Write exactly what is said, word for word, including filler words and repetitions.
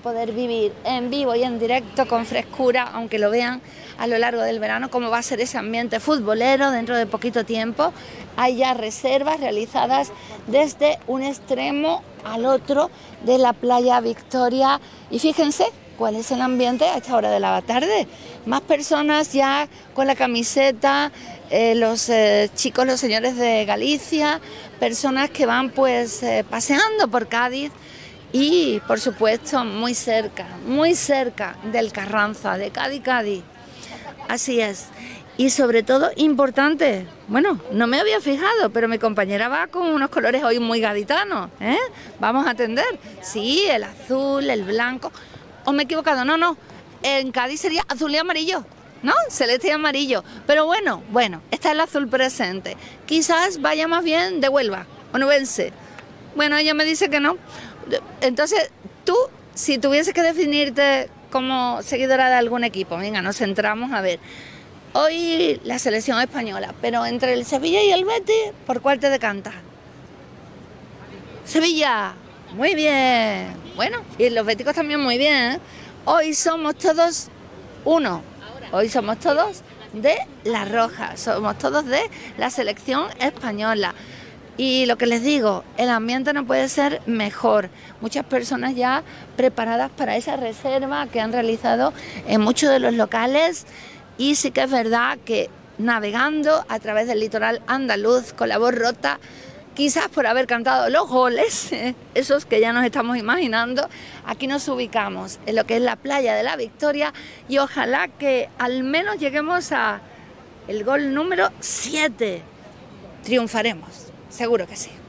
poder vivir en vivo y en directo con frescura, aunque lo vean a lo largo del verano, cómo va a ser ese ambiente futbolero dentro de poquito tiempo. Hay ya reservas realizadas desde un extremo al otro de la playa Victoria y fíjense cuál es el ambiente a esta hora de la tarde. Más personas ya con la camiseta, eh, los eh, chicos, los señores de Galicia, personas que van pues eh, paseando por Cádiz y por supuesto muy cerca, muy cerca del Carranza, de Cádiz, Cádiz. Así es. Y sobre todo importante, bueno, no me había fijado, pero mi compañera va con unos colores hoy muy gaditanos, ¿eh? Vamos a atender. Sí, el azul, el blanco. ¿O me he equivocado? No, no. En Cádiz sería azul y amarillo, ¿no? Celeste y amarillo. Pero bueno, bueno, está el azul presente. Quizás vaya más bien de Huelva, onubense. Bueno, ella me dice que no. Entonces, tú, si tuvieses que definirte como seguidora de algún equipo, venga, nos centramos a ver. Hoy la selección española, pero entre el Sevilla y el Betis, ¿por cuál te decantas? Sevilla, muy bien. Bueno, y los béticos también muy bien, ¿eh? Hoy somos todos uno. Hoy somos todos de La Roja, somos todos de la selección española. Y lo que les digo, el ambiente no puede ser mejor. Muchas personas ya preparadas para esa reserva que han realizado en muchos de los locales. Y sí que es verdad que navegando a través del litoral andaluz con la voz rota, quizás por haber cantado los goles, esos que ya nos estamos imaginando, aquí nos ubicamos en lo que es la playa de la Victoria y ojalá que al menos lleguemos a el gol número siete. Triunfaremos, seguro que sí.